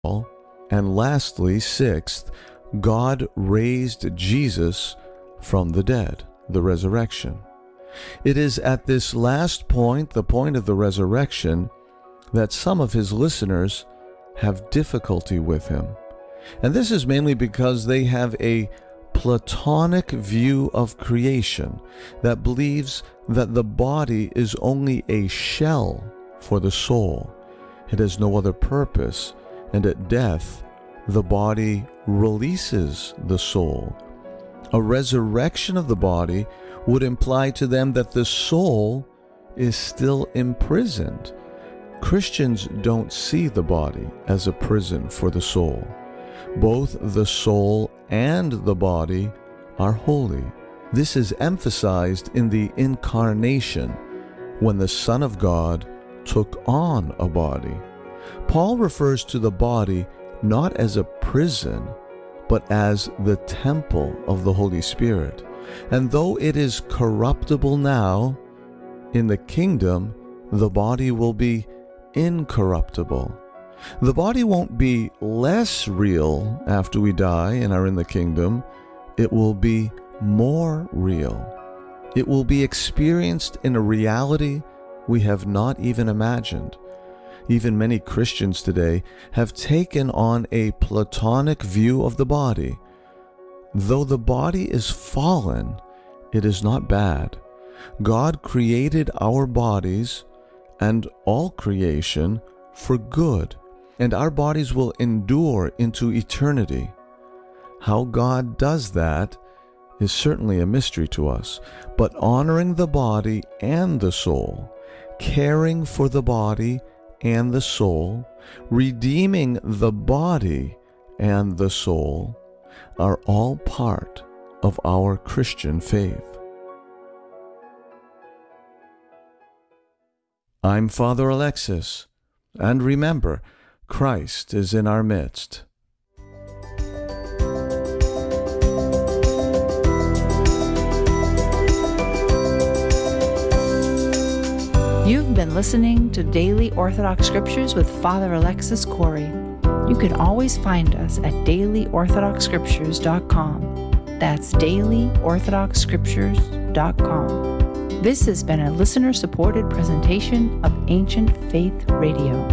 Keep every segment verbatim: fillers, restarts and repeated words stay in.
And lastly, sixth, God raised Jesus from the dead, the resurrection. It is at this last point, the point of the resurrection, that some of his listeners have difficulty with him. And this is mainly because they have a Platonic view of creation that believes that the body is only a shell for the soul. It has no other purpose, and at death, the body releases the soul. A resurrection of the body would imply to them that the soul is still imprisoned. Christians don't see the body as a prison for the soul. Both the soul and the body are holy. This is emphasized in the incarnation, when the Son of God took on a body. Paul refers to the body not as a prison, but as the temple of the Holy Spirit. And though it is corruptible now, in the kingdom, the body will be incorruptible. The body won't be less real after we die and are in the kingdom. It will be more real. It will be experienced in a reality we have not even imagined. Even many Christians today have taken on a Platonic view of the body. Though the body is fallen, it is not bad. God created our bodies and all creation for good, and our bodies will endure into eternity. How God does that is certainly a mystery to us, but honoring the body and the soul, caring for the body and the soul, redeeming the body and the soul, are all part of our Christian faith. I'm Father Alexis, and remember, Christ is in our midst. You've been listening to Daily Orthodox Scriptures with Father Alexis Corey. You can always find us at daily orthodox scriptures dot com. That's daily orthodox scriptures dot com. This has been a listener-supported presentation of Ancient Faith Radio.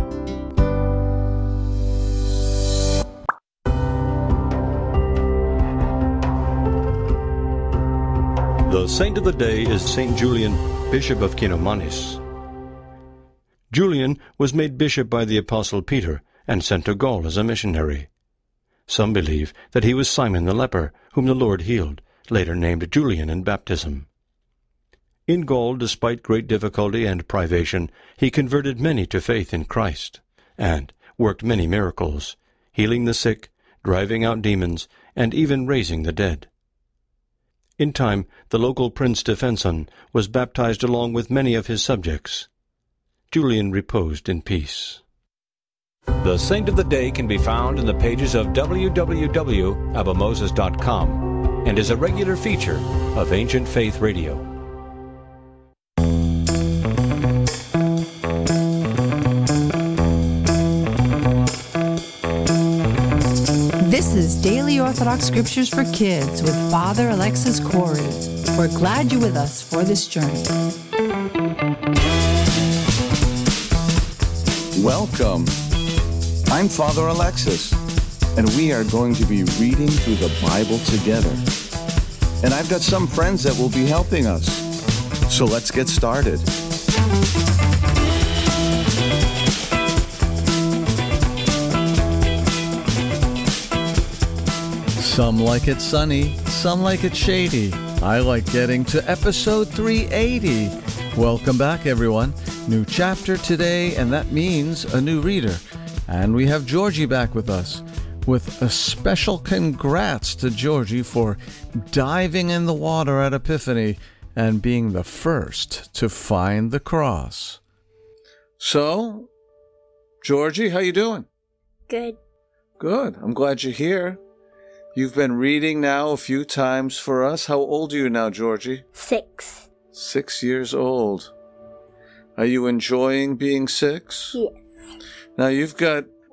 The saint of the day is Saint Julian, Bishop of Kinomanis. Julian was made bishop by the Apostle Peter and sent to Gaul as a missionary. Some believe that he was Simon the leper, whom the Lord healed, later named Julian in baptism. In Gaul, despite great difficulty and privation, he converted many to faith in Christ, and worked many miracles, healing the sick, driving out demons, and even raising the dead. In time, the local Prince Stephenson was baptized along with many of his subjects. Julian reposed in peace. The Saint of the Day can be found in the pages of w w w dot abba moses dot com and is a regular feature of Ancient Faith Radio. This is Daily Orthodox Scriptures for Kids with Father Alexis Corey. We're glad you're with us for this journey. Welcome. I'm Father Alexis, and we are going to be reading through the Bible together. And I've got some friends that will be helping us. So let's get started. Some like it sunny, some like it shady. I like getting to episode three eighty. Welcome back, everyone. New chapter today, and that means a new reader. And we have Georgie back with us, with a special congrats to Georgie for diving in the water at Epiphany and being the first to find the cross. So, Georgie, how you doing? Good. Good. I'm glad you're here. You've been reading now a few times for us. How old are you now, Georgie? Six. Six years old. Are you enjoying being six? Yes. Now, you've got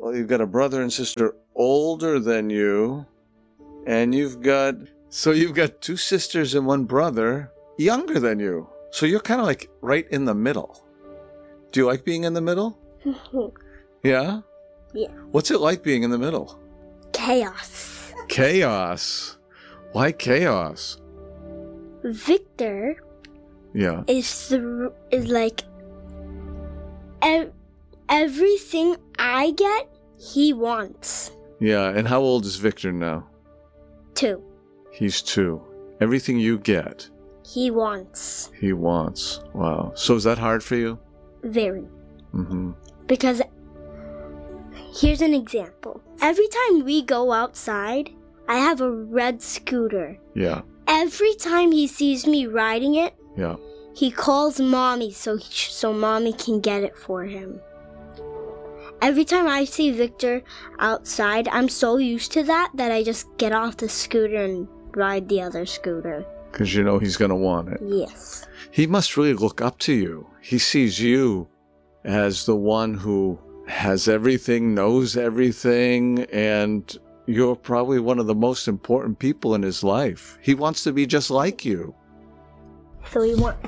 well, you've got a brother and sister older than you, and you've got, so you've got two sisters and one brother younger than you. So you're kind of like right in the middle. Do you like being in the middle? Yeah? Yeah. What's it like being in the middle? Chaos. Chaos. Why chaos? Victor Yeah. is th- is like ev- everything I get, he wants. Yeah, and how old is Victor now? Two. He's two. Everything you get, He wants. he wants. Wow. So is that hard for you? Very. Mm-hmm. Because here's an example. Every time we go outside, I have a red scooter. Yeah. Every time he sees me riding it, Yeah. he calls mommy so he, so mommy can get it for him. Every time I see Victor outside, I'm so used to that that I just get off the scooter and ride the other scooter. Because you know he's going to want it. Yes. He must really look up to you. He sees you as the one who has everything, knows everything, and you're probably one of the most important people in his life. He wants to be just like you. So he wants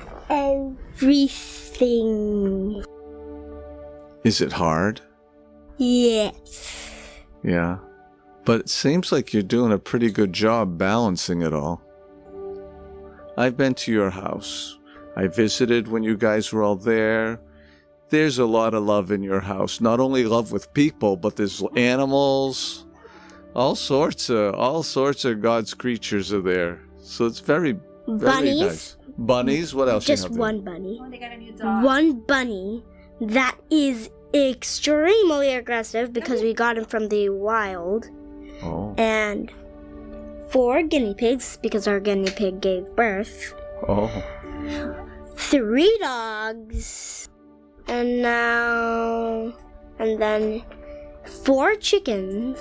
everything. Is it hard? Yes. Yeah. But it seems like you're doing a pretty good job balancing it all. I've been to your house. I visited when you guys were all there. There's a lot of love in your house. Not only love with people, but there's animals. All sorts of all sorts of God's creatures are there. So it's very, very Bunnies. nice. Bunnies? What else Just you have there? one bunny. Oh, they got a new dog. One bunny that is extremely aggressive because we got him from the wild. Oh. And four guinea pigs because our guinea pig gave birth. Oh. Three dogs. And now... And then four chickens.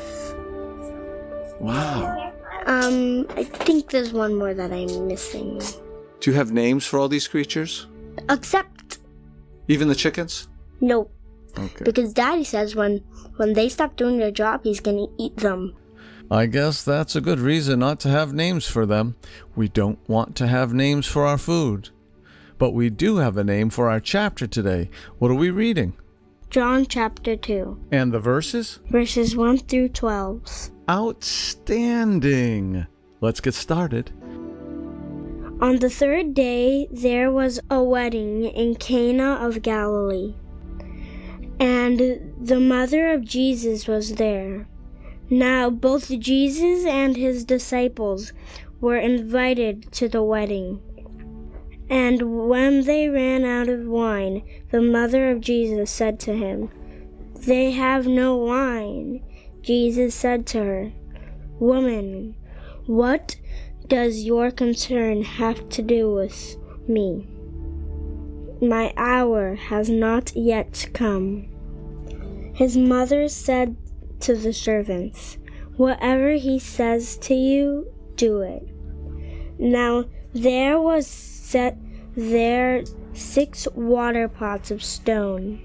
Wow. Um, I think there's one more that I'm missing. Do you have names for all these creatures? Except, Even the chickens? no, Okay. because Daddy says when when they stop doing their job, he's gonna eat them. I guess that's a good reason not to have names for them. We don't want to have names for our food. But we do have a name for our chapter today. What are we reading? John chapter two, And the verses? verses one through twelve. Outstanding! Let's get started. On the third day, there was a wedding in Cana of Galilee, and the mother of Jesus was there. Now, both Jesus and his disciples were invited to the wedding. And when they ran out of wine, the mother of Jesus said to him, "They have no wine." Jesus said to her, "Woman, what does your concern have to do with me? My hour has not yet come." His mother said to the servants, "Whatever he says to you, do it." Now there was set there six water pots of stone,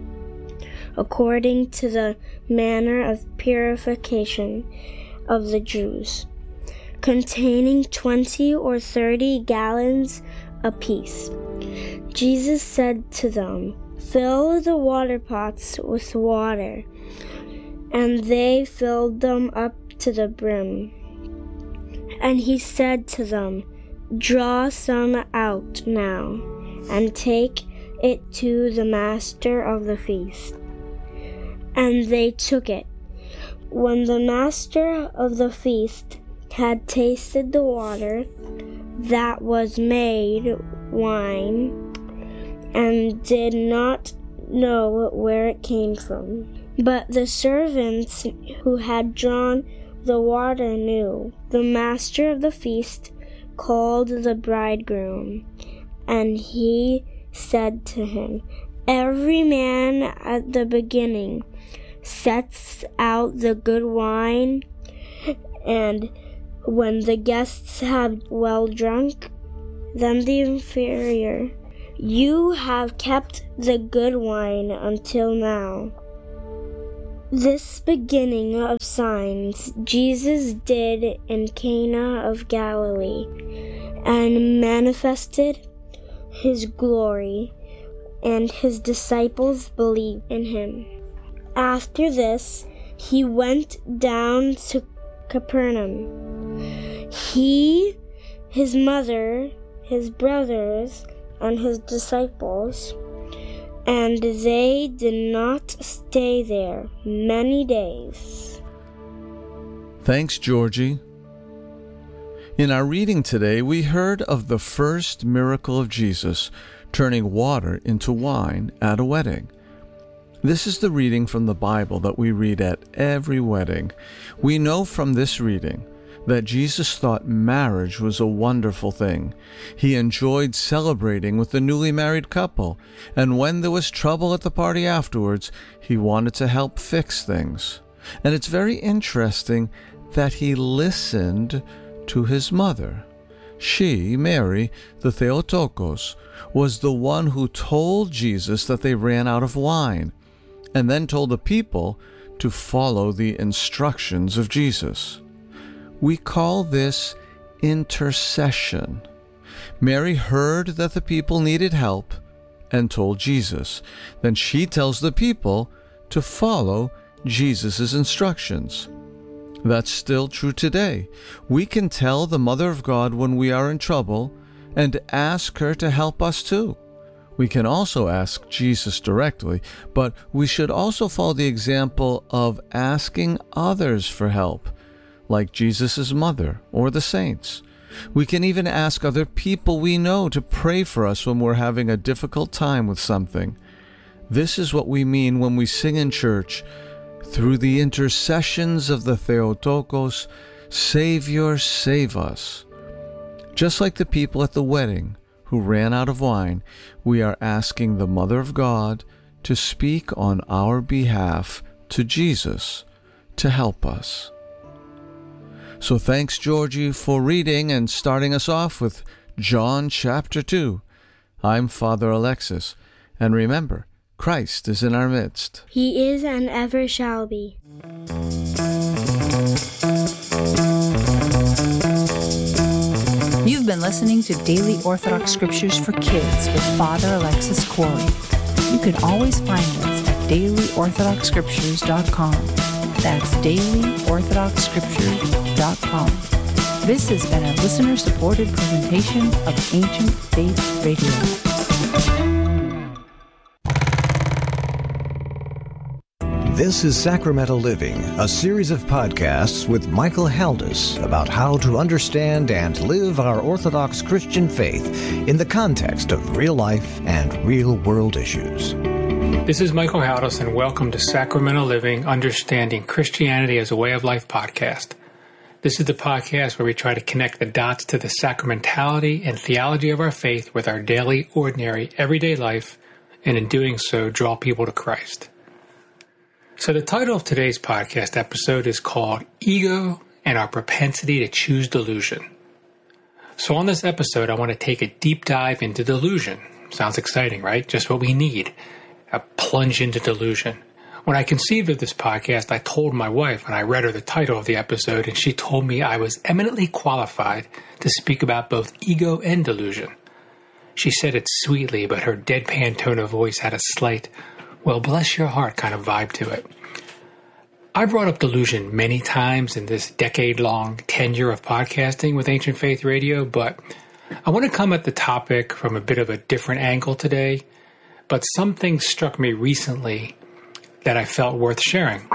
according to the manner of purification of the Jews, containing twenty or thirty gallons apiece. Jesus said to them, "Fill the water pots with water." And they filled them up to the brim. And he said to them, "Draw some out now, and take it to the master of the feast." And they took it. When the master of the feast had tasted the water that was made wine, and did not know where it came from, but the servants who had drawn the water knew, the master of the feast called the bridegroom, and he said to him, "Every man at the beginning sets out the good wine, and when the guests have well drunk, then the inferior. You have kept the good wine until now." This beginning of signs Jesus did in Cana of Galilee, and manifested his glory, and his disciples believed in him. After this, he went down to Capernaum. He, his mother, his brothers, and his disciples, and they did not stay there many days. Thanks, Georgie. In our reading today, we heard of the first miracle of Jesus, turning water into wine at a wedding. This is the reading from the Bible that we read at every wedding. We know from this reading that Jesus thought marriage was a wonderful thing. He enjoyed celebrating with the newly married couple, and when there was trouble at the party afterwards, he wanted to help fix things. And it's very interesting that he listened to his mother. She, Mary, the Theotokos, was the one who told Jesus that they ran out of wine, and then told the people to follow the instructions of Jesus. We call this intercession. Mary heard that the people needed help and told Jesus. Then she tells the people to follow Jesus' instructions. That's still true today. We can tell the Mother of God when we are in trouble and ask her to help us too. We can also ask Jesus directly, but we should also follow the example of asking others for help, like Jesus' mother or the saints. We can even ask other people we know to pray for us when we're having a difficult time with something. This is what we mean when we sing in church, "Through the intercessions of the Theotokos, Savior, save us." Just like the people at the wedding who ran out of wine, we are asking the Mother of God to speak on our behalf to Jesus to help us. So thanks, Georgie, for reading and starting us off with John chapter two. I'm Father Alexis, and remember, Christ is in our midst. He is and ever shall be. You've been listening to Daily Orthodox Scriptures for Kids with Father Alexis Corey. You can always find us at daily orthodox scriptures dot com. That's daily orthodox scriptures dot com. This has been a listener-supported presentation of Ancient Faith Radio. This is Sacramental Living, a series of podcasts with Michael Haldis about how to understand and live our Orthodox Christian faith in the context of real life and real-world issues. This is Michael Haldis, and welcome to Sacramental Living, Understanding Christianity as a Way of Life podcast. This is the podcast where we try to connect the dots to the sacramentality and theology of our faith with our daily, ordinary, everyday life, and in doing so, draw people to Christ. So the title of today's podcast episode is called Ego and Our Propensity to Choose Delusion. So on this episode, I want to take a deep dive into delusion. Sounds exciting, right? Just what we need. A plunge into delusion. When I conceived of this podcast, I told my wife, and I read her the title of the episode, and she told me I was eminently qualified to speak about both ego and delusion. She said it sweetly, but her deadpan tone of voice had a slight, well, bless your heart kind of vibe to it. I brought up delusion many times in this decade-long tenure of podcasting with Ancient Faith Radio, but I want to come at the topic from a bit of a different angle today, but something struck me recently that I felt worth sharing.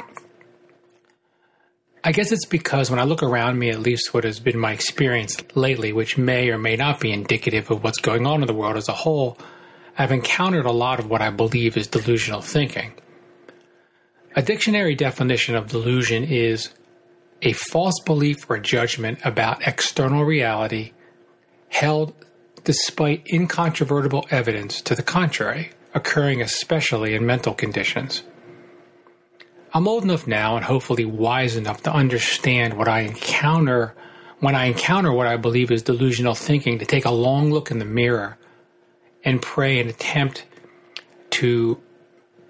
I guess it's because when I look around me, at least what has been my experience lately, which may or may not be indicative of what's going on in the world as a whole, I've encountered a lot of what I believe is delusional thinking. A dictionary definition of delusion is a false belief or judgment about external reality held despite incontrovertible evidence to the contrary, occurring especially in mental conditions. I'm old enough now and hopefully wise enough to understand what I encounter when I encounter what I believe is delusional thinking, to take a long look in the mirror and pray and attempt to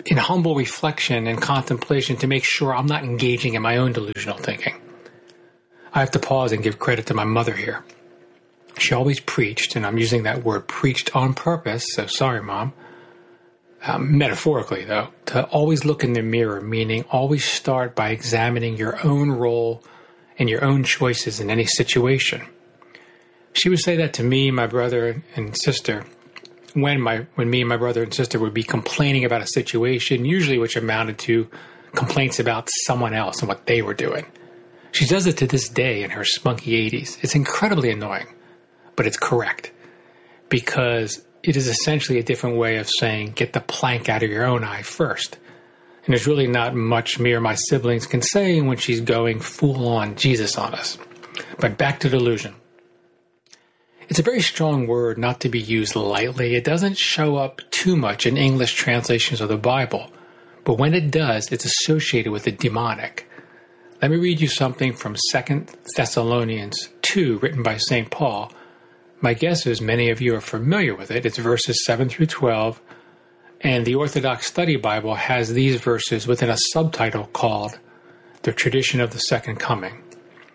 in humble reflection and contemplation to make sure I'm not engaging in my own delusional thinking. I have to pause and give credit to my mother here. She always preached, and I'm using that word preached on purpose, so sorry, Mom. Um, metaphorically, though, to always look in the mirror, meaning always start by examining your own role and your own choices in any situation. She would say that to me, my brother and sister, when my when me and my brother and sister would be complaining about a situation, usually which amounted to complaints about someone else and what they were doing. She does it to this day in her spunky eighties. It's incredibly annoying, but it's correct, because it is essentially a different way of saying, get the plank out of your own eye first. And there's really not much me or my siblings can say when she's going full-on Jesus on us. But back to delusion. It's a very strong word not to be used lightly. It doesn't show up too much in English translations of the Bible. But when it does, it's associated with the demonic. Let me read you something from Second Thessalonians two, written by Saint Paul. My guess is many of you are familiar with it. It's verses seven through twelve, and the Orthodox Study Bible has these verses within a subtitle called The Tradition of the Second Coming.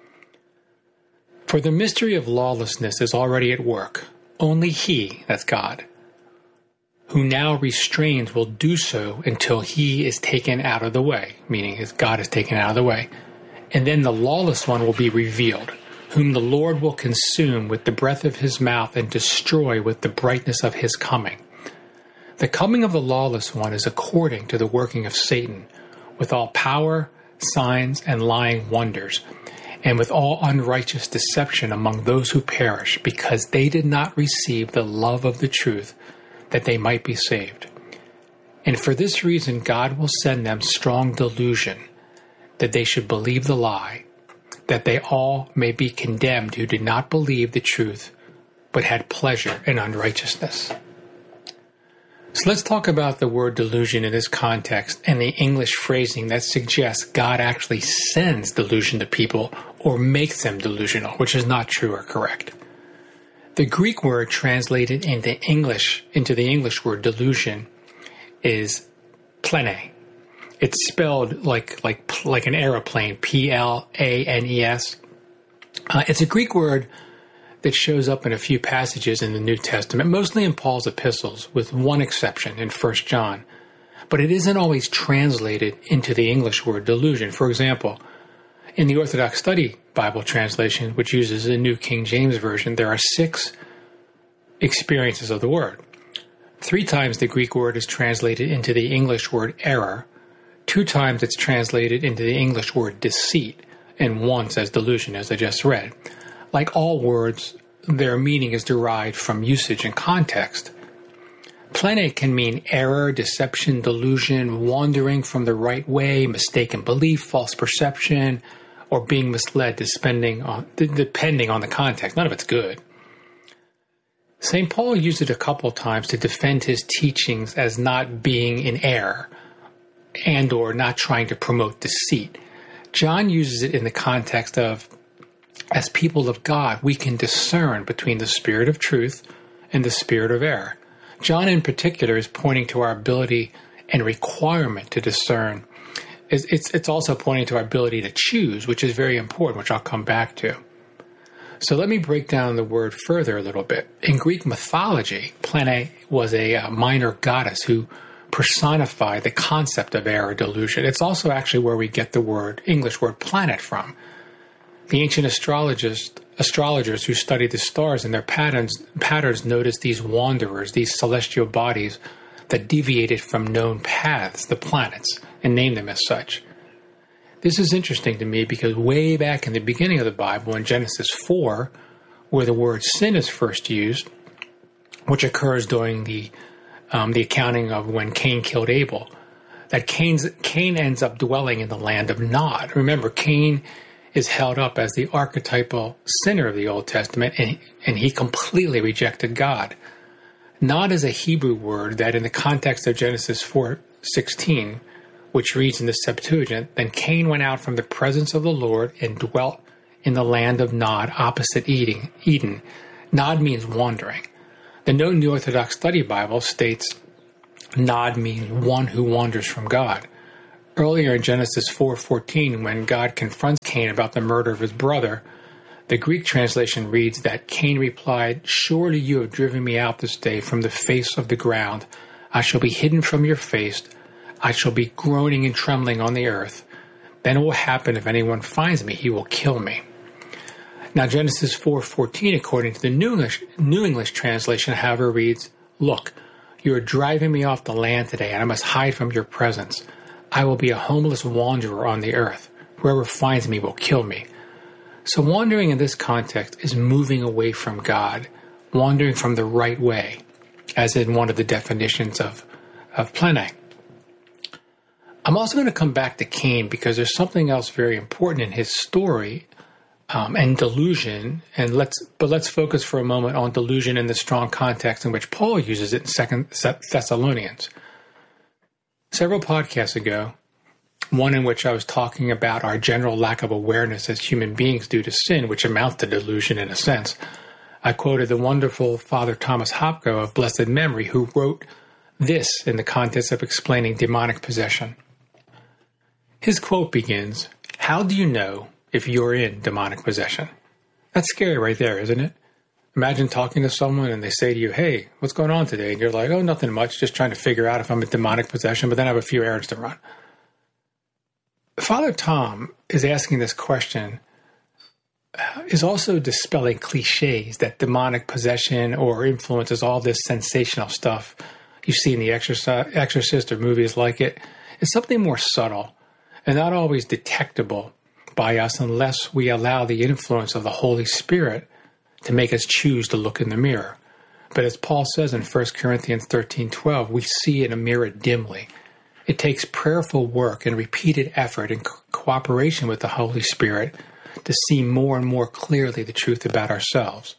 For the mystery of lawlessness is already at work. Only he, that's God, who now restrains will do so until he is taken out of the way, meaning his God is taken out of the way. And then the lawless one will be revealed, whom the Lord will consume with the breath of his mouth and destroy with the brightness of his coming. The coming of the lawless one is according to the working of Satan, with all power, signs, and lying wonders, and with all unrighteous deception among those who perish, because they did not receive the love of the truth, that they might be saved. And for this reason God will send them strong delusion, that they should believe the lie, that they all may be condemned who did not believe the truth, but had pleasure in unrighteousness. So let's talk about the word delusion in this context and the English phrasing that suggests God actually sends delusion to people or makes them delusional, which is not true or correct. The Greek word translated into English, into the English word delusion, is plane. It's spelled like like like an aeroplane, P L A N E S. Uh, it's a Greek word that shows up in a few passages in the New Testament, mostly in Paul's epistles, with one exception in First John. But it isn't always translated into the English word delusion. For example, in the Orthodox Study Bible translation, which uses the New King James Version, there are six experiences of the word. Three times the Greek word is translated into the English word error. Two times it's translated into the English word deceit, and once as delusion, as I just read. Like all words, their meaning is derived from usage and context. Plane can mean error, deception, delusion, wandering from the right way, mistaken belief, false perception, or being misled depending on, depending on the context. None of it's good. Saint Paul used it a couple times to defend his teachings as not being in error and or not trying to promote deceit. John uses it in the context of, as people of God, we can discern between the spirit of truth and the spirit of error. John in particular is pointing to our ability and requirement to discern. It's, it's, it's also pointing to our ability to choose, which is very important, which I'll come back to. So let me break down the word further a little bit. In Greek mythology, Plane was a uh, minor goddess who personified the concept of error delusion. It's also actually where we get the word English word planet from. The ancient astrologers, astrologers who studied the stars and their patterns, patterns noticed these wanderers, these celestial bodies that deviated from known paths, the planets, and named them as such. This is interesting to me because way back in the beginning of the Bible, in Genesis four, where the word sin is first used, which occurs during the um, the accounting of when Cain killed Abel, that Cain's, Cain ends up dwelling in the land of Nod. Remember, Cain is held up as the archetypal sinner of the Old Testament, and, and he completely rejected God. Nod is a Hebrew word that in the context of Genesis four sixteen, which reads in the Septuagint, then Cain went out from the presence of the Lord and dwelt in the land of Nod opposite Eden. Nod means wandering. The New Orthodox Study Bible states Nod means one who wanders from God. Earlier in Genesis four fourteen, when God confronts Cain about the murder of his brother, the Greek translation reads that Cain replied, "Surely you have driven me out this day from the face of the ground. I shall be hidden from your face. I shall be groaning and trembling on the earth. Then it will happen, if anyone finds me, he will kill me." Now, Genesis four fourteen, according to the New English, New English translation, however, reads, "Look, you are driving me off the land today, and I must hide from your presence. I will be a homeless wanderer on the earth. Whoever finds me will kill me." So wandering in this context is moving away from God, wandering from the right way, as in one of the definitions of, of plene. I'm also going to come back to Cain because there's something else very important in his story um, and delusion. And let's, but let's focus for a moment on delusion in the strong context in which Paul uses it in Second Thessalonians. Several podcasts ago, one in which I was talking about our general lack of awareness as human beings due to sin, which amounts to delusion in a sense, I quoted the wonderful Father Thomas Hopko of blessed memory, who wrote this in the context of explaining demonic possession. His quote begins, "How do you know if you're in demonic possession?" That's scary right there, isn't it? Imagine talking to someone and they say to you, "Hey, what's going on today?" And you're like, "Oh, nothing much, just trying to figure out if I'm in demonic possession, but then I have a few errands to run." Father Tom is asking this question, uh, is also dispelling cliches that demonic possession or influence is all this sensational stuff you see in The Exorcist or movies like it. It's something more subtle and not always detectable by us unless we allow the influence of the Holy Spirit to make us choose to look in the mirror. But as Paul says in First Corinthians thirteen twelve, we see in a mirror dimly. It takes prayerful work and repeated effort in co- cooperation with the Holy Spirit to see more and more clearly the truth about ourselves.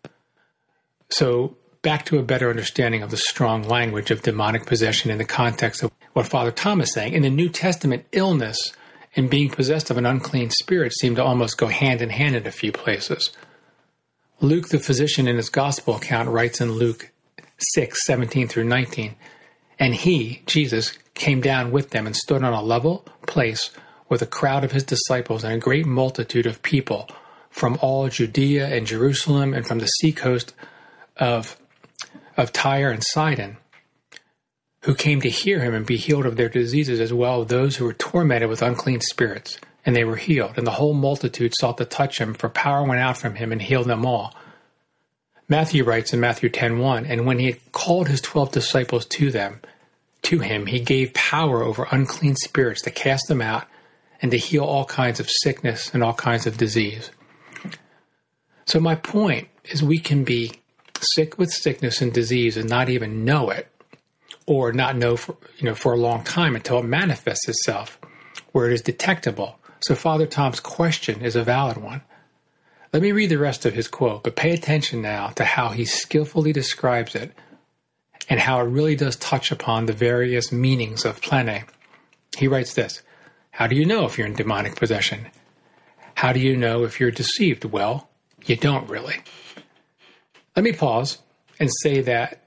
So back to a better understanding of the strong language of demonic possession in the context of what Father Tom is saying. In the New Testament, illness and being possessed of an unclean spirit seem to almost go hand in hand in a few places. Luke, the physician, in his gospel account, writes in Luke six seventeen through nineteen, "And he, Jesus, came down with them and stood on a level place with a crowd of his disciples and a great multitude of people from all Judea and Jerusalem and from the seacoast of, of Tyre and Sidon, who came to hear him and be healed of their diseases, as well as those who were tormented with unclean spirits. And they were healed. And the whole multitude sought to touch him, for power went out from him and healed them all." Matthew writes in Matthew ten one, "And when he had called his twelve disciples to them, to him, he gave power over unclean spirits to cast them out and to heal all kinds of sickness and all kinds of disease." So my point is we can be sick with sickness and disease and not even know it, or not know for, you know, for a long time until it manifests itself, where it is detectable. So Father Tom's question is a valid one. Let me read the rest of his quote, but pay attention now to how he skillfully describes it and how it really does touch upon the various meanings of plene. He writes this, "How do you know if you're in demonic possession? How do you know if you're deceived? Well, you don't really." Let me pause and say that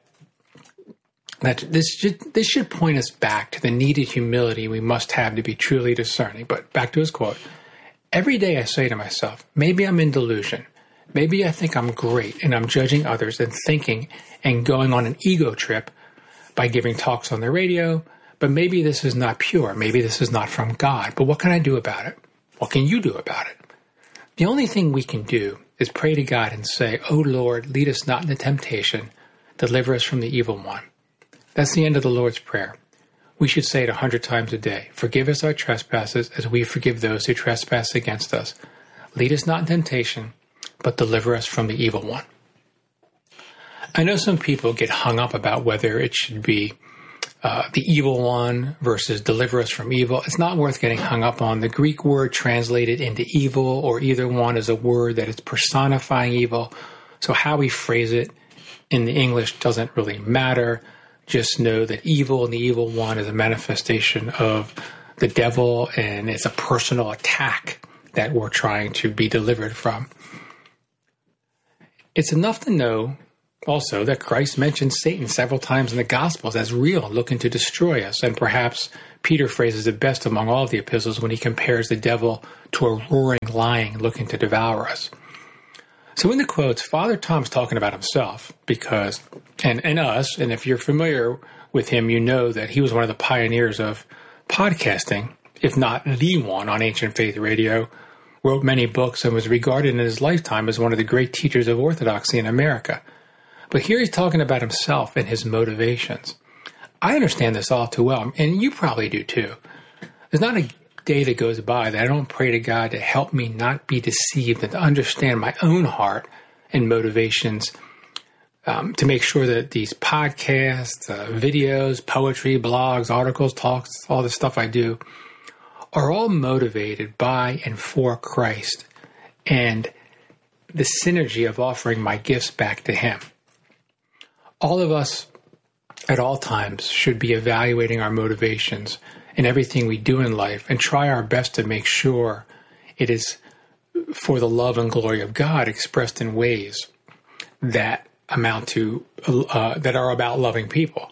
that this should, this should point us back to the needed humility we must have to be truly discerning. But back to his quote, "Every day I say to myself, maybe I'm in delusion. Maybe I think I'm great and I'm judging others and thinking and going on an ego trip by giving talks on the radio, but maybe this is not pure. Maybe this is not from God. But what can I do about it? What can you do about it?" The only thing we can do is pray to God and say, "Oh Lord, lead us not into temptation. Deliver us from the evil one." That's the end of the Lord's Prayer. We should say it a hundred times a day. "Forgive us our trespasses as we forgive those who trespass against us. Lead us not in temptation, but deliver us from the evil one." I know some people get hung up about whether it should be uh, the evil one versus deliver us from evil. It's not worth getting hung up on. The Greek word translated into evil or either one is a word that is personifying evil. So how we phrase it in the English doesn't really matter. Just know that evil and the evil one is a manifestation of the devil, and it's a personal attack that we're trying to be delivered from. It's enough to know Also, that Christ mentions Satan several times in the Gospels as real, looking to destroy us. And perhaps Peter phrases it best among all of the epistles when he compares the devil to a roaring lion looking to devour us. So in the quotes, Father Tom's talking about himself because, and, and us, and if you're familiar with him, you know that he was one of the pioneers of podcasting, if not the one on Ancient Faith Radio, wrote many books, and was regarded in his lifetime as one of the great teachers of orthodoxy in America. But here he's talking about himself and his motivations. I understand this all too well, and you probably do too. There's not a day that goes by that I don't pray to God to help me not be deceived and to understand my own heart and motivations, um, to make sure that these podcasts, uh, videos, poetry, blogs, articles, talks, all the stuff I do are all motivated by and for Christ and the synergy of offering my gifts back to Him. All of us at all times should be evaluating our motivations in everything we do in life and try our best to make sure it is for the love and glory of God expressed in ways that amount to, uh, that are about loving people.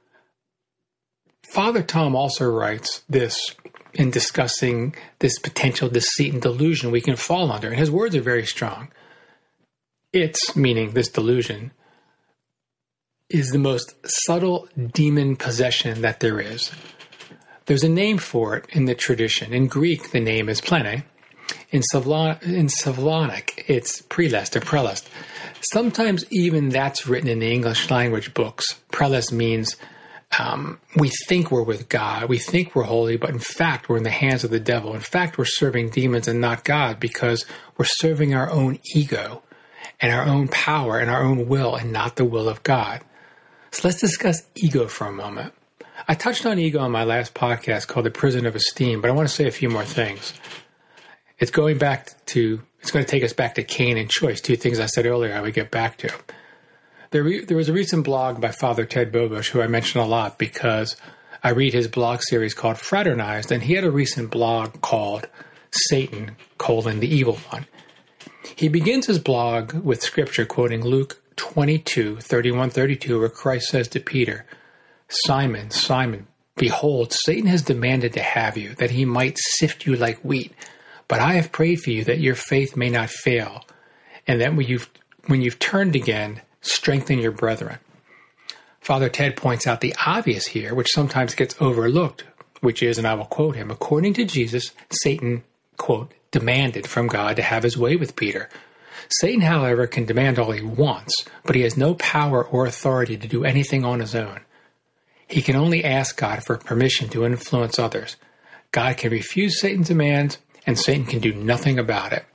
Father Tom also writes this in discussing this potential deceit and delusion we can fall under. And his words are very strong. It's, meaning this delusion, is the most subtle demon possession that there is. There's a name for it in the tradition. In Greek, the name is plene. In, Slavon- in Slavonic, it's prelest or prelest. Sometimes even that's written in the English language books. Prelest means um, we think we're with God, we think we're holy, but in fact we're in the hands of the devil. In fact, we're serving demons and not God because we're serving our own ego and our own power and our own will and not the will of God. So let's discuss ego for a moment. I touched on ego on my last podcast called The Prison of Esteem, but I want to say a few more things. It's going back to, it's going to take us back to Cain and choice, two things I said earlier I would get back to. There, re, there was a recent blog by Father Ted Bobush, who I mention a lot because I read his blog series called Fraternized, and he had a recent blog called Satan, colon, the Evil One. He begins his blog with scripture quoting Luke twenty-two, thirty-one, thirty-two, where Christ says to Peter, Simon, Simon, behold, Satan has demanded to have you, that he might sift you like wheat. But I have prayed for you that your faith may not fail, and that when you've, when you've turned again, strengthen your brethren. Father Ted points out the obvious here, which sometimes gets overlooked, which is, and I will quote him, according to Jesus, Satan, quote, demanded from God to have his way with Peter. Satan, however, can demand all he wants, but he has no power or authority to do anything on his own. He can only ask God for permission to influence others. God can refuse Satan's demands, and Satan can do nothing about it.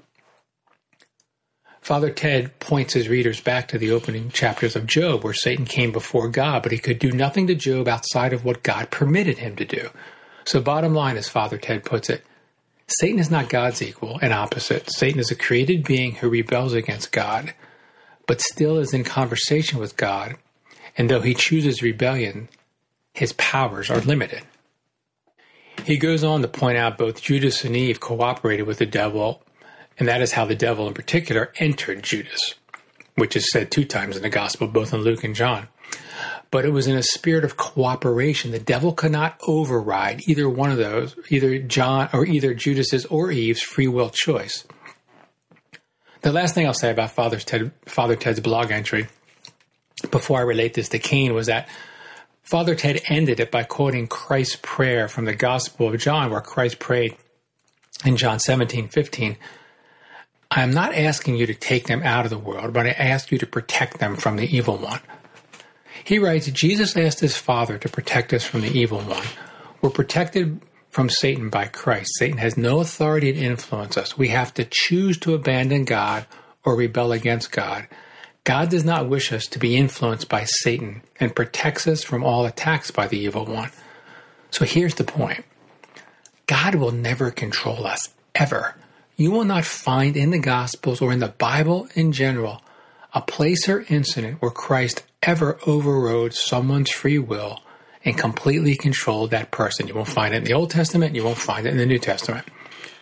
Father Ted points his readers back to the opening chapters of Job, where Satan came before God, but he could do nothing to Job outside of what God permitted him to do. So bottom line, as Father Ted puts it, Satan is not God's equal and opposite. Satan is a created being who rebels against God, but still is in conversation with God, and though he chooses rebellion, his powers are limited. He goes on to point out both Judas and Eve cooperated with the devil, and that is how the devil in particular entered Judas, which is said two times in the gospel, both in Luke and John. But it was in a spirit of cooperation. The devil could not override either one of those, either John or either Judas's or Eve's free will choice. The last thing I'll say about Father, Ted, Father Ted's blog entry before I relate this to Cain was that Father Ted ended it by quoting Christ's prayer from the Gospel of John, where Christ prayed in John seventeen fifteen, I am not asking you to take them out of the world, but I ask you to protect them from the evil one. He writes, Jesus asked his Father to protect us from the evil one. We're protected from Satan by Christ. Satan has no authority to influence us. We have to choose to abandon God or rebel against God. God does not wish us to be influenced by Satan and protects us from all attacks by the evil one. So here's the point. God will never control us, ever. You will not find in the Gospels or in the Bible in general a place or incident where Christ ever overrode someone's free will and completely controlled that person. You won't find it in the Old Testament, you won't find it in the New Testament.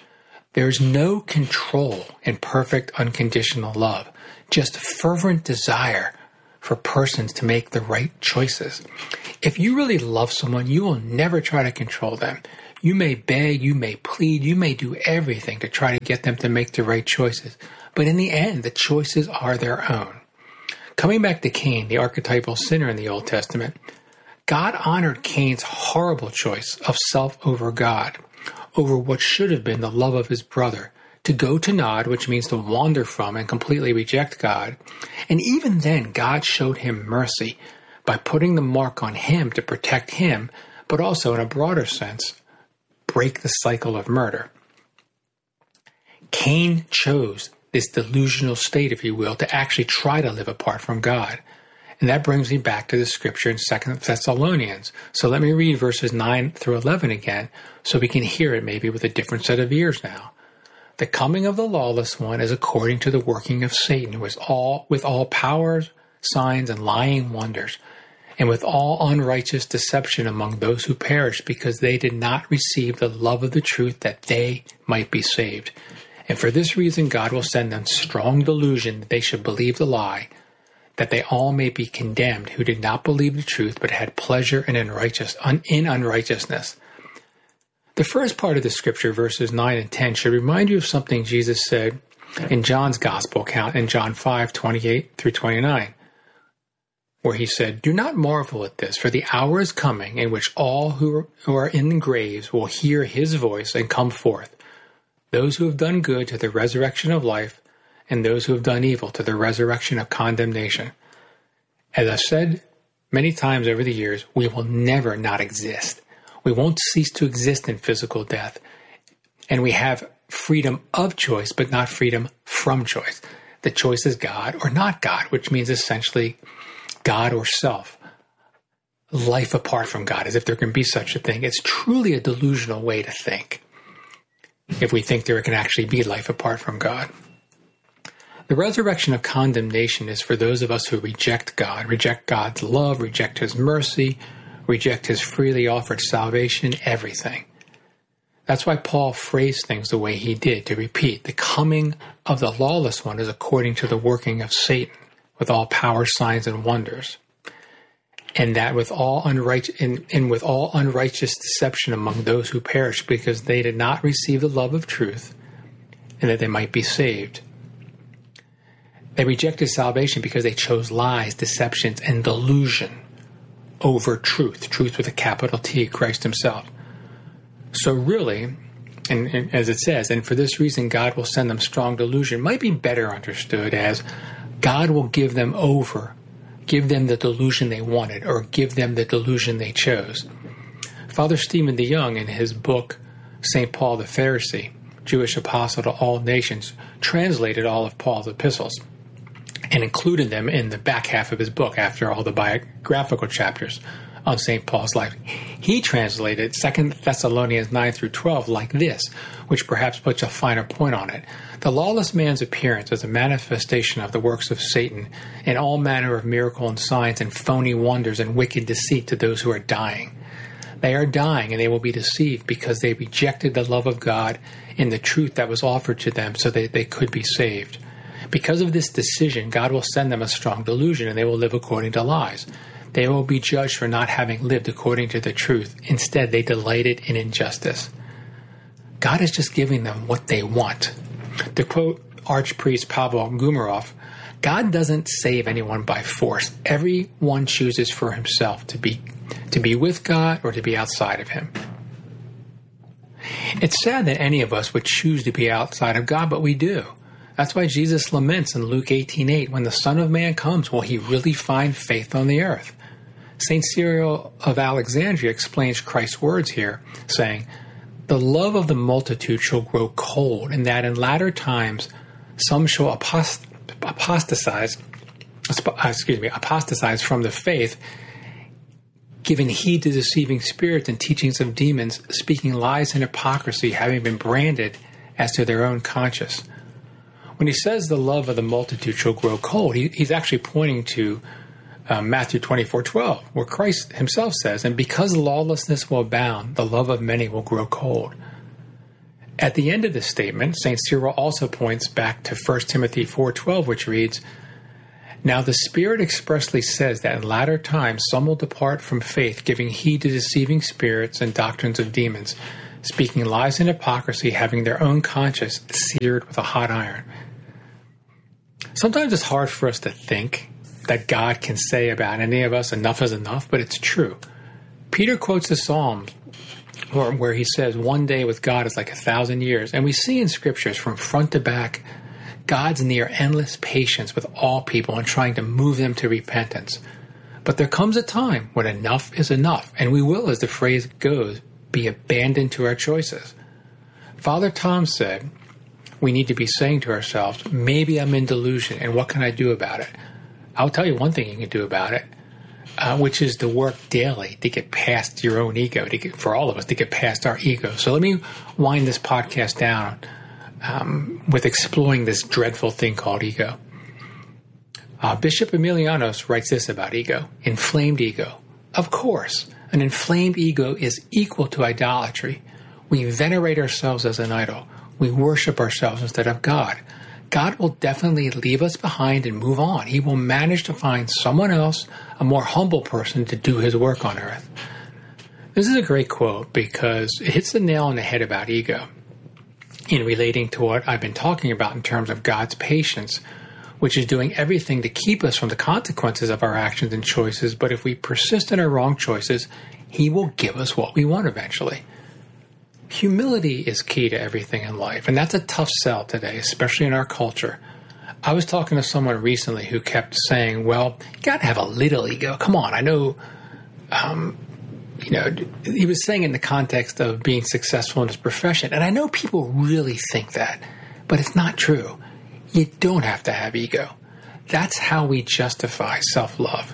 There is no control in perfect unconditional love, just fervent desire for persons to make the right choices. If you really love someone, you will never try to control them. You may beg, you may plead, you may do everything to try to get them to make the right choices. But in the end, the choices are their own. Coming back to Cain, the archetypal sinner in the Old Testament, God honored Cain's horrible choice of self over God, over what should have been the love of his brother, to go to Nod, which means to wander from and completely reject God. And even then, God showed him mercy by putting the mark on him to protect him, but also, in a broader sense, break the cycle of murder. Cain chose this delusional state, if you will, to actually try to live apart from God. And that brings me back to the scripture in Second Thessalonians. So let me read verses nine through eleven again, so we can hear it maybe with a different set of ears now. The coming of the lawless one is according to the working of Satan, with all, with all powers, signs, and lying wonders, and with all unrighteous deception among those who perish, because they did not receive the love of the truth, that they might be saved. And for this reason God will send them strong delusion that they should believe the lie, that they all may be condemned who did not believe the truth, but had pleasure in, unrighteous, un, in unrighteousness. The first part of the scripture, verses nine and ten, should remind you of something Jesus said in John's gospel account in John five, twenty-eight through twenty-nine, where he said, "Do not marvel at this, for the hour is coming in which all who are in the graves will hear his voice and come forth, those who have done good to the resurrection of life, and those who have done evil to the resurrection of condemnation." As I've said many times over the years, we will never not exist. We won't cease to exist in physical death. And we have freedom of choice, but not freedom from choice. The choice is God or not God, which means essentially God or self. Life apart from God, as if there can be such a thing. It's truly a delusional way to think, if we think there can actually be life apart from God. The resurrection of condemnation is for those of us who reject God, reject God's love, reject his mercy, reject his freely offered salvation, everything. That's why Paul phrased things the way he did, to repeat, the coming of the lawless one is according to the working of Satan, with all power, signs, and wonders. And that with all unrighteous, and, and with all unrighteous deception among those who perish, because they did not receive the love of truth, and that they might be saved. They rejected salvation because they chose lies, deceptions, and delusion over truth, truth with a capital T, Christ himself. So really, and, and as it says, and for this reason God will send them strong delusion, might be better understood as God will give them over, give them the delusion they wanted, or give them the delusion they chose. Father Stephen DeYoung, in his book, Saint Paul the Pharisee, Jewish Apostle to All Nations, translated all of Paul's epistles and included them in the back half of his book after all the biographical chapters on Saint Paul's life. He translated Second Thessalonians nine through twelve like this, which perhaps puts a finer point on it. The lawless man's appearance is a manifestation of the works of Satan and all manner of miracle and signs and phony wonders and wicked deceit to those who are dying. They are dying, and they will be deceived because they rejected the love of God and the truth that was offered to them so that they could be saved. Because of this decision, God will send them a strong delusion, and they will live according to lies. They will be judged for not having lived according to the truth. Instead, they delighted in injustice. God is just giving them what they want. To quote Archpriest Pavel Gumarov, God doesn't save anyone by force. Everyone chooses for himself to be to be with God or to be outside of him. It's sad that any of us would choose to be outside of God, but we do. That's why Jesus laments in Luke eighteen eight, when the Son of Man comes, will he really find faith on the earth? Saint Cyril of Alexandria explains Christ's words here, saying, "The love of the multitude shall grow cold, and that in latter times some shall apost- apostatize, excuse me, apostatize from the faith, giving heed to deceiving spirits and teachings of demons, speaking lies and hypocrisy, having been branded as to their own conscience." When he says the love of the multitude shall grow cold, he, he's actually pointing to uh, Matthew twenty-four twelve, where Christ himself says, "And because lawlessness will abound, the love of many will grow cold." At the end of this statement, Saint Cyril also points back to First Timothy four twelve, which reads, "Now the Spirit expressly says that in latter times some will depart from faith, giving heed to deceiving spirits and doctrines of demons, speaking lies and hypocrisy, having their own conscience seared with a hot iron." Sometimes it's hard for us to think that God can say about any of us, enough is enough, but it's true. Peter quotes the Psalms where he says, "One day with God is like a thousand years." And we see in scriptures from front to back God's near endless patience with all people and trying to move them to repentance. But there comes a time when enough is enough, and we will, as the phrase goes, be abandoned to our choices. Father Tom said, we need to be saying to ourselves, maybe I'm in delusion, and what can I do about it? I'll tell you one thing you can do about it, uh, which is to work daily to get past your own ego, to get, for all of us, to get past our ego. So let me wind this podcast down um, with exploring this dreadful thing called ego. Uh, Bishop Emilianos writes this about ego: inflamed ego. Of course, an inflamed ego is equal to idolatry. We venerate ourselves as an idol. We worship ourselves instead of God. God will definitely leave us behind and move on. He will manage to find someone else, a more humble person, to do his work on earth. This is a great quote because it hits the nail on the head about ego in relating to what I've been talking about in terms of God's patience, which is doing everything to keep us from the consequences of our actions and choices. But if we persist in our wrong choices, he will give us what we want eventually. Humility is key to everything in life, and that's a tough sell today, especially in our culture. I was talking to someone recently who kept saying, well, you got to have a little ego. Come on, I know, um, you know, he was saying in the context of being successful in his profession, and I know people really think that, but it's not true. You don't have to have ego. That's how we justify self-love.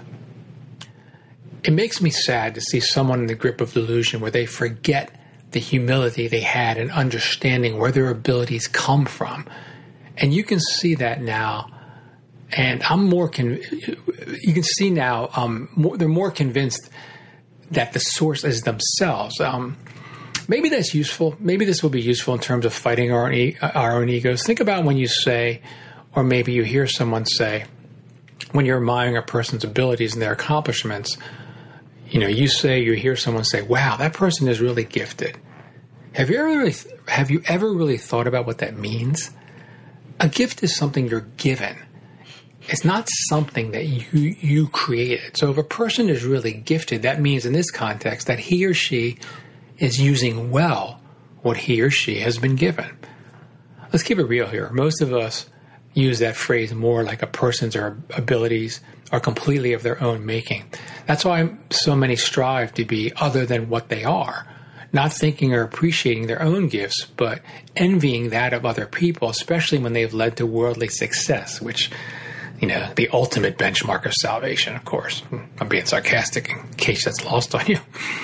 It makes me sad to see someone in the grip of delusion where they forget the humility they had in understanding where their abilities come from. And you can see that now. And I'm more, con- you can see now, um, more, they're more convinced that the source is themselves. Um, maybe that's useful. Maybe this will be useful in terms of fighting our own, e- our own egos. Think about when you say, or maybe you hear someone say, when you're admiring a person's abilities and their accomplishments, you know, you say, you hear someone say, wow, that person is really gifted. Have you ever really, have you ever really thought about what that means? A gift is something you're given. It's not something that you, you created. So if a person is really gifted, that means in this context that he or she is using well what he or she has been given. Let's keep it real here. Most of us use that phrase more like a person's or abilities are completely of their own making. That's why so many strive to be other than what they are, not thinking or appreciating their own gifts, but envying that of other people, especially when they've led to worldly success, which, you know, the ultimate benchmark of salvation, of course. I'm being sarcastic in case that's lost on you.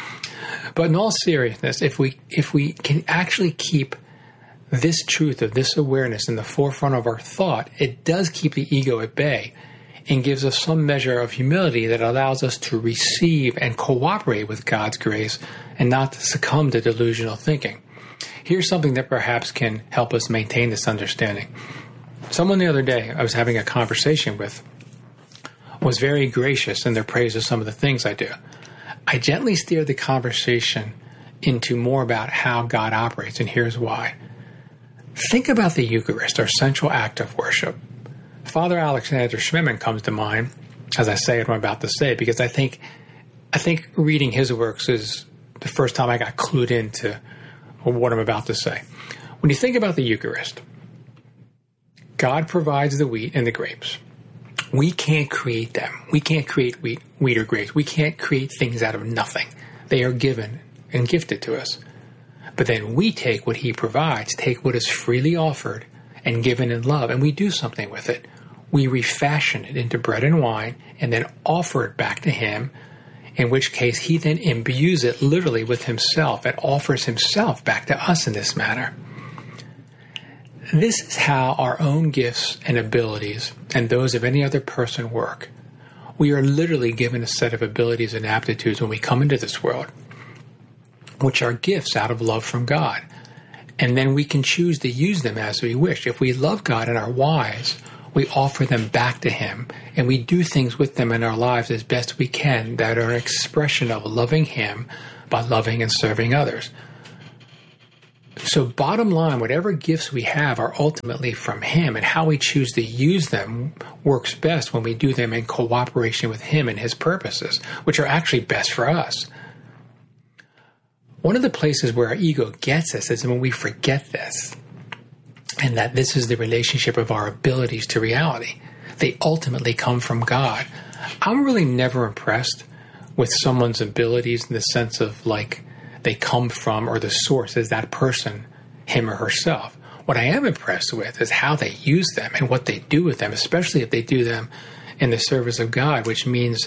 But in all seriousness, if we if we can actually keep this truth of this awareness in the forefront of our thought, it does keep the ego at bay and gives us some measure of humility that allows us to receive and cooperate with God's grace and not to succumb to delusional thinking. Here's something that perhaps can help us maintain this understanding. Someone the other day I was having a conversation with was very gracious in their praise of some of the things I do. I gently steered the conversation into more about how God operates, and here's why. Think about the Eucharist, our central act of worship. Father Alexander Schmemann comes to mind as I say what I'm about to say, because I think I think reading his works is the first time I got clued into what I'm about to say. When you think about the Eucharist, God provides the wheat and the grapes. We can't create them. We can't create wheat, wheat or grapes. We can't create things out of nothing. They are given and gifted to us. But then we take what he provides, take what is freely offered and given in love, and we do something with it. We refashion it into bread and wine and then offer it back to him, in which case he then imbues it literally with himself and offers himself back to us in this manner. This is how our own gifts and abilities and those of any other person work. We are literally given a set of abilities and aptitudes when we come into this world, which are gifts out of love from God. And then we can choose to use them as we wish. If we love God and are wise, we offer them back to Him, and we do things with them in our lives as best we can that are an expression of loving Him by loving and serving others. So bottom line, whatever gifts we have are ultimately from Him, and how we choose to use them works best when we do them in cooperation with Him and His purposes, which are actually best for us. One of the places where our ego gets us is when we forget this, and that this is the relationship of our abilities to reality. They ultimately come from God. I'm really never impressed with someone's abilities in the sense of like they come from, or the source is that person, him or herself. What I am impressed with is how they use them and what they do with them, especially if they do them in the service of God, which means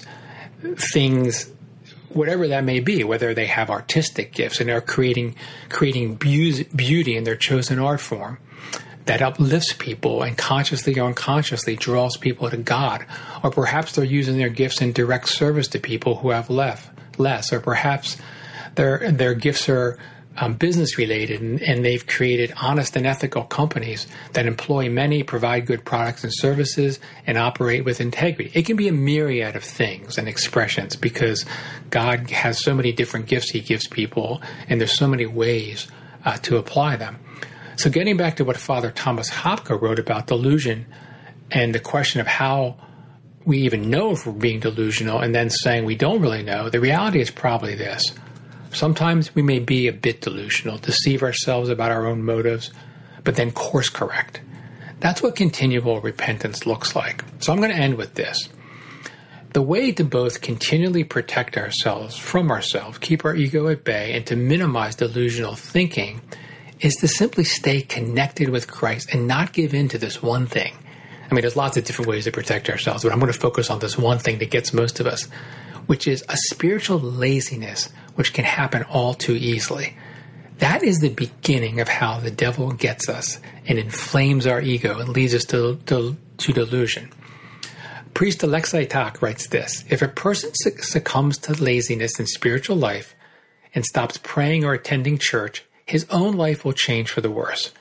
things, whatever that may be, whether they have artistic gifts and are creating creating beauty in their chosen art form that uplifts people and consciously or unconsciously draws people to God, or perhaps they're using their gifts in direct service to people who have left, less, or perhaps their their gifts are um, business related, and, and they've created honest and ethical companies that employ many, provide good products and services, and operate with integrity. It can be a myriad of things and expressions because God has so many different gifts He gives people, and there's so many ways uh, to apply them. So getting back to what Father Thomas Hopka wrote about delusion and the question of how we even know if we're being delusional, and then saying we don't really know, the reality is probably this. Sometimes we may be a bit delusional, deceive ourselves about our own motives, but then course correct. That's what continual repentance looks like. So I'm going to end with this. The way to both continually protect ourselves from ourselves, keep our ego at bay, and to minimize delusional thinking is to simply stay connected with Christ and not give in to this one thing. I mean, there's lots of different ways to protect ourselves, but I'm going to focus on this one thing that gets most of us, which is a spiritual laziness, which can happen all too easily. That is the beginning of how the devil gets us and inflames our ego and leads us to, to, to delusion. Priest Alexei Tak writes this: if a person succumbs to laziness in spiritual life and stops praying or attending church, his own life will change for the worse.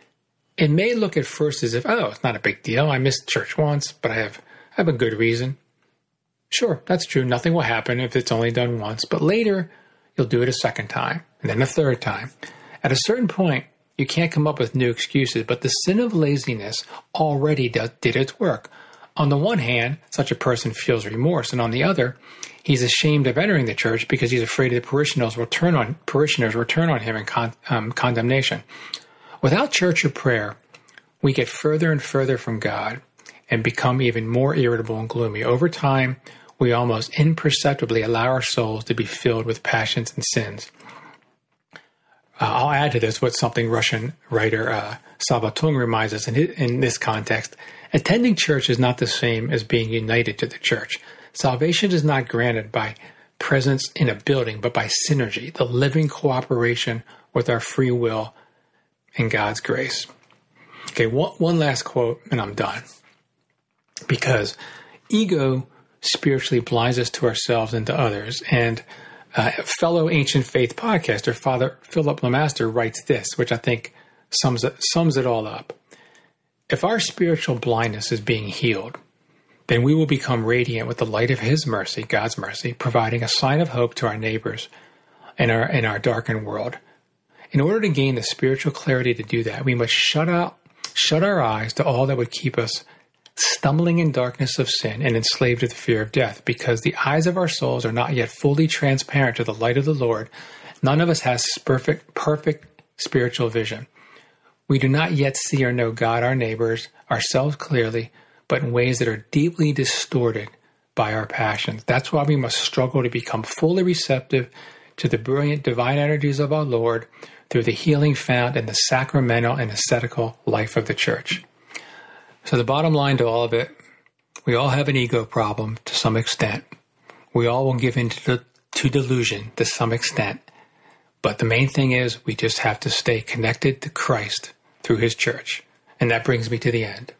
It may look at first as if, oh, it's not a big deal. I missed church once, but I have, I have a good reason. Sure, that's true. Nothing will happen if it's only done once. But later, you'll do it a second time, and then a third time. At a certain point, you can't come up with new excuses, but the sin of laziness already does, did its work. On the one hand, such a person feels remorse, and on the other, he's ashamed of entering the church because he's afraid the parishioners will turn on parishioners will turn on him in con, um, condemnation. Without church or prayer, we get further and further from God and become even more irritable and gloomy. Over time, we almost imperceptibly allow our souls to be filled with passions and sins. Uh, I'll add to this what something Russian writer uh, Sava Tung reminds us in, his, in this context. Attending church is not the same as being united to the church. Salvation is not granted by presence in a building, but by synergy, the living cooperation with our free will and God's grace. Okay, one, one last quote, and I'm done. Because ego spiritually blinds us to ourselves and to others. And uh, fellow Ancient Faith podcaster, Father Philip Lemaster, writes this, which I think sums it, sums it all up. If our spiritual blindness is being healed, then we will become radiant with the light of His mercy, God's mercy, providing a sign of hope to our neighbors in our, in our darkened world. In order to gain the spiritual clarity to do that, we must shut out, shut our eyes to all that would keep us stumbling in darkness of sin and enslaved to the fear of death. Because the eyes of our souls are not yet fully transparent to the light of the Lord, none of us has perfect, perfect spiritual vision. We do not yet see or know God, our neighbors, ourselves clearly, but in ways that are deeply distorted by our passions. That's why we must struggle to become fully receptive to the brilliant divine energies of our Lord through the healing found in the sacramental and ascetical life of the Church. So the bottom line to all of it, we all have an ego problem to some extent. We all will give in to, to delusion to some extent. But the main thing is we just have to stay connected to Christ through His Church. And that brings me to the end.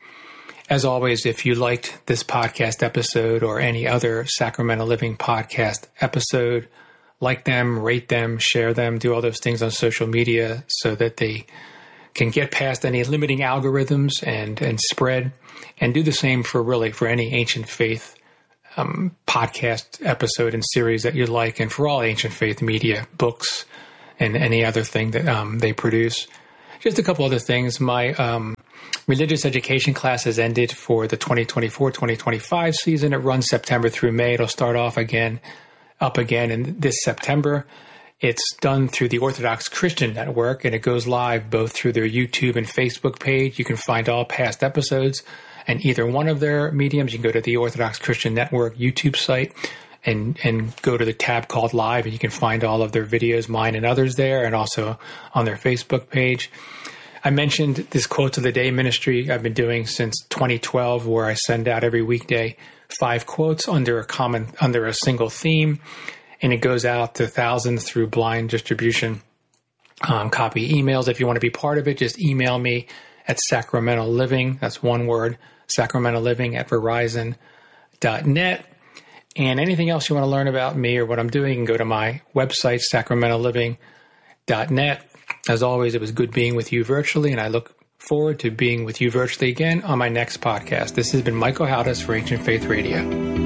As always, if you liked this podcast episode or any other Sacramental Living podcast episode, like them, rate them, share them, do all those things on social media so that they can get past any limiting algorithms and, and spread, and do the same for really for any Ancient Faith um, podcast episode and series that you like, and for all Ancient Faith media, books, and any other thing that um, they produce. Just a couple other things. My um, religious education class has ended for the twenty twenty-four twenty twenty-five season. It runs September through May. It'll start off again, up again in this September. It's done through the Orthodox Christian Network, and it goes live both through their YouTube and Facebook page. You can find all past episodes and either one of their mediums. You can go to the Orthodox Christian Network YouTube site and, and go to the tab called Live, and you can find all of their videos, mine and others there, and also on their Facebook page. I mentioned this Quotes of the Day ministry I've been doing since twenty twelve, where I send out every weekday five quotes under a common, under a single theme, and it goes out to thousands through blind distribution um, copy emails. If you want to be part of it, just email me at Sacramento Living. That's one word, Sacramento Living at Verizon dot net. And anything else you want to learn about me or what I'm doing, you can go to my website, Sacramento Living dot net. As always, it was good being with you virtually, and I look forward to being with you virtually again on my next podcast. This has been Michael Haldus for Ancient Faith Radio.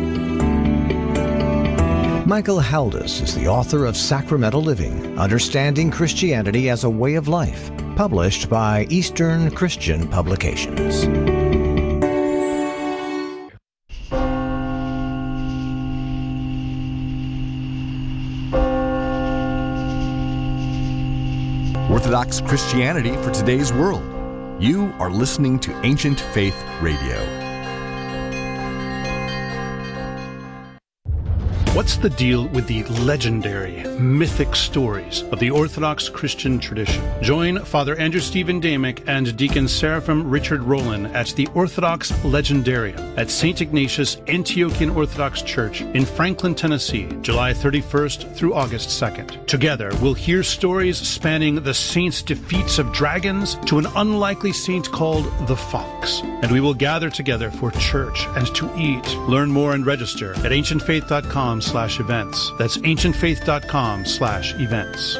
Michael Haldus is the author of Sacramento Living, Understanding Christianity as a Way of Life, published by Eastern Christian Publications. Orthodox Christianity for today's world. You are listening to Ancient Faith Radio. What's the deal with the legendary, mythic stories of the Orthodox Christian tradition? Join Father Andrew Stephen Damick and Deacon Seraphim Richard Rowland at the Orthodox Legendarium at Saint Ignatius Antiochian Orthodox Church in Franklin, Tennessee, July thirty-first through August second. Together, we'll hear stories spanning the saints' defeats of dragons to an unlikely saint called the Fox. And we will gather together for church and to eat. Learn more and register at ancient faith dot com slash events. That's ancient faith dot com slash events.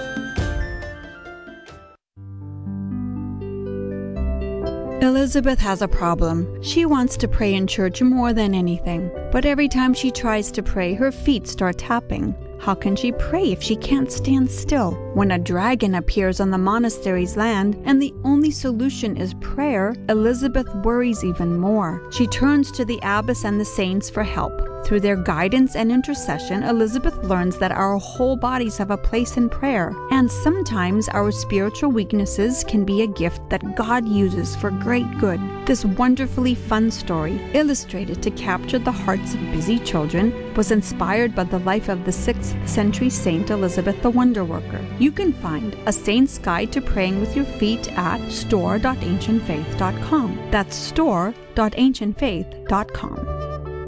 Elizabeth has a problem. She wants to pray in church more than anything, but every time she tries to pray, her feet start tapping. How can she pray if she can't stand still? When a dragon appears on the monastery's land and the only solution is prayer, Elizabeth worries even more. She turns to the abbess and the saints for help. Through their guidance and intercession, Elizabeth learns that our whole bodies have a place in prayer, and sometimes our spiritual weaknesses can be a gift that God uses for great good. This wonderfully fun story, illustrated to capture the hearts of busy children, was inspired by the life of the sixth century Saint Elizabeth the Wonder Worker. You can find A Saint's Guide to Praying with Your Feet at store dot ancient faith dot com. That's store dot ancient faith dot com.